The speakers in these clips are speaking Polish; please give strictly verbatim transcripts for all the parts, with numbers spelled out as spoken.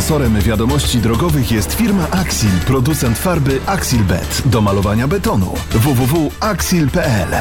Sponsorem wiadomości drogowych jest firma Axil, producent farby Axilbet do malowania betonu. w w w kropka axil kropka p l.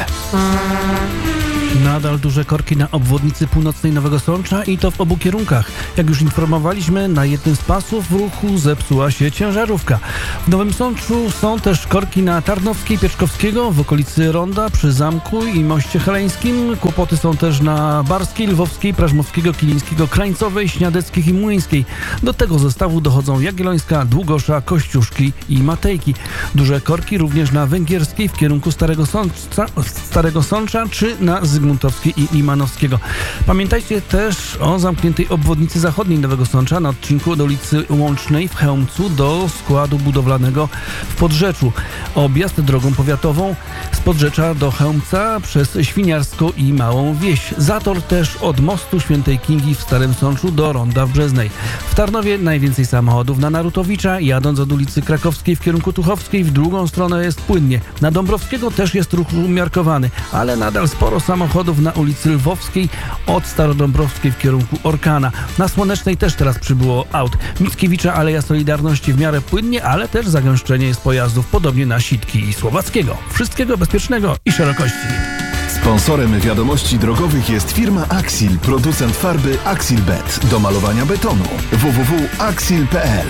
Nadal duże korki na obwodnicy północnej Nowego Sącza i to w obu kierunkach. Jak już informowaliśmy, na jednym z pasów w ruchu zepsuła się ciężarówka. W Nowym Sączu są też korki na Tarnowskiej, Pieczkowskiego, w okolicy Ronda, przy Zamku i Moście Heleńskim. Kłopoty są też na Barskiej, Lwowskiej, Prażmowskiego, Kilińskiego, Krańcowej, Śniadeckich i Młyńskiej. Do tego zestawu dochodzą Jagiellońska, Długosza, Kościuszki i Matejki. Duże korki również na Węgierskiej w kierunku Starego Sącza, Starego Sącza czy na Zygmuntowskiej i Limanowskiego. Pamiętajcie też o zamkniętej obwodnicy zachodniej Nowego Sącza na odcinku od ulicy Łącznej w Chełmcu do składu budowlanego w Podrzeczu. Objazd drogą powiatową z Podrzecza do Chełmca przez Świniarską i Małą Wieś. Zator też od mostu Świętej Kingi w Starym Sączu do Ronda w Brzeznej. W Tarnowie najwięcej samochodów na Narutowicza. Jadąc od ulicy Krakowskiej w kierunku Tuchowskiej w drugą stronę jest płynnie. Na Dąbrowskiego też jest ruch umiarkowany, ale nadal sporo samochodów na ulicy Lwowskiej od Starodąbrowskiej w kierunku Orkana. Na Słonecznej też teraz przybyło aut. Mickiewicza, Aleja Solidarności w miarę płynnie, ale też zagęszczenie jest pojazdów, podobnie na Sitki i Słowackiego. Wszystkiego bezpiecznego i szerokości. Sponsorem wiadomości drogowych jest firma Axil, producent farby Axilbet do malowania betonu. w w w kropka axil kropka p l.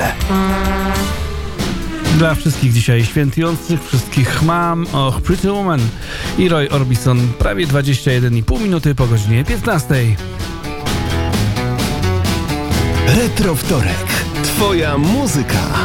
Dla wszystkich dzisiaj świętujących, wszystkich mam, och, Pretty Woman i Roy Orbison, prawie dwadzieścia jeden i pół minuty po godzinie piętnastej. Retro Wtorek. Twoja muzyka.